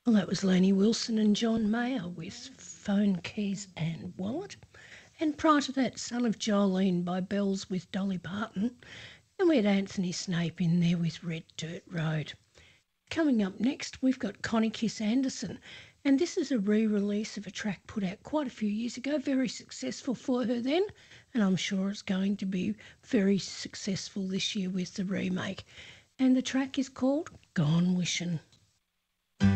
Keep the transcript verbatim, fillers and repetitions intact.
Well, that was Laney Wilson and John Mayer with Phone, Keys and Wallet. And prior to that, Son of Jolene by Bells with Dolly Parton. And we had Anthony Snape in there with Red Dirt Road. Coming up next, we've got Connie Kiss Anderson. And this is a re-release of a track put out quite a few years ago, very successful for her then. And I'm sure it's going to be very successful this year with the remake. And the track is called Gone Wishin'.